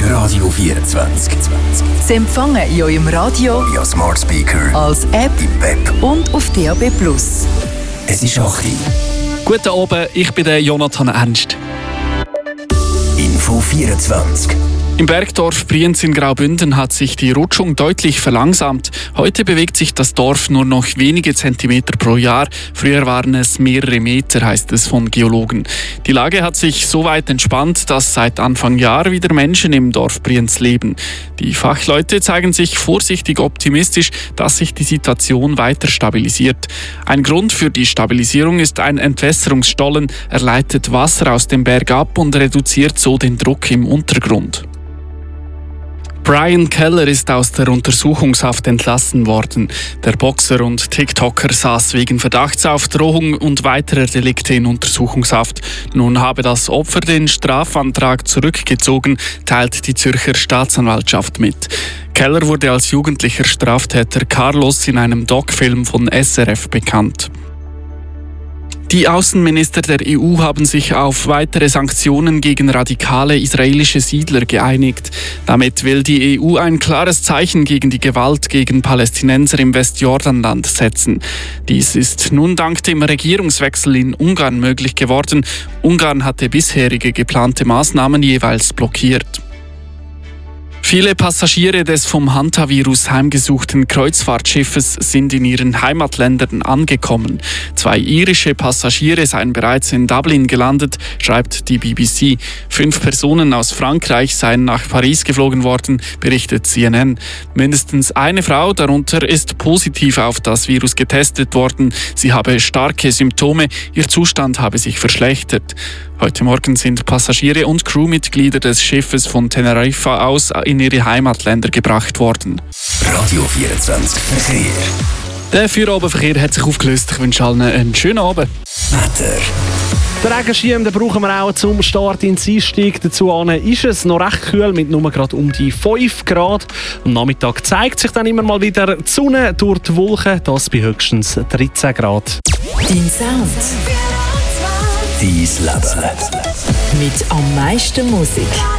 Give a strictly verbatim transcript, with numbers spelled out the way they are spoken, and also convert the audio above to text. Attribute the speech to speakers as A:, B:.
A: ist Radio vierundzwanzig.
B: Sie empfangen in eurem Radio,
A: via Smart Speaker,
B: als App
A: im Web
B: und auf D A B plus.
A: Es ist acht Uhr.
C: Guten Abend, ich bin der Jonathan Ernst.
A: Info vierundzwanzig.
C: Im Bergdorf Brienz in Graubünden hat sich die Rutschung deutlich verlangsamt. Heute bewegt sich das Dorf nur noch wenige Zentimeter pro Jahr. Früher waren es mehrere Meter, heißt es von Geologen. Die Lage hat sich so weit entspannt, dass seit Anfang Jahr wieder Menschen im Dorf Brienz leben. Die Fachleute zeigen sich vorsichtig optimistisch, dass sich die Situation weiter stabilisiert. Ein Grund für die Stabilisierung ist ein Entwässerungsstollen. Er leitet Wasser aus dem Berg ab und reduziert so den Druck im Untergrund. Brian Keller ist aus der Untersuchungshaft entlassen worden. Der Boxer und TikToker saß wegen Verdachts auf Drohung und weiterer Delikte in Untersuchungshaft. Nun habe das Opfer den Strafantrag zurückgezogen, teilt die Zürcher Staatsanwaltschaft mit. Keller wurde als jugendlicher Straftäter Carlos in einem Doc-Film von S R F bekannt. Die Außenminister der E U haben sich auf weitere Sanktionen gegen radikale israelische Siedler geeinigt. Damit will die E U ein klares Zeichen gegen die Gewalt gegen Palästinenser im Westjordanland setzen. Dies ist nun dank dem Regierungswechsel in Ungarn möglich geworden. Ungarn hatte bisherige geplante Maßnahmen jeweils blockiert. Viele Passagiere des vom Hantavirus heimgesuchten Kreuzfahrtschiffes sind in ihren Heimatländern angekommen. Zwei irische Passagiere seien bereits in Dublin gelandet, schreibt die B B C. Fünf Personen aus Frankreich seien nach Paris geflogen worden, berichtet C N N. Mindestens eine Frau darunter ist positiv auf das Virus getestet worden. Sie habe starke Symptome, ihr Zustand habe sich verschlechtert. Heute Morgen sind Passagiere und Crewmitglieder des Schiffes von Teneriffa aus in ihre Heimatländer gebracht worden.
A: Radio vierundzwanzig Verkehr.
C: Der Feierabendverkehr hat sich aufgelöst. Ich wünsche allen einen schönen Abend.
A: Wetter.
D: Den Regenschirm den brauchen wir auch zum Start ins Einstieg. Dazu ist es noch recht kühl mit nur gerade um die fünf Grad. Am Nachmittag zeigt sich dann immer mal wieder die Sonne durch die Wolken. Das bei höchstens dreizehn Grad.
B: Dein Sound.
A: Dein Leben.
B: Mit am meisten Musik.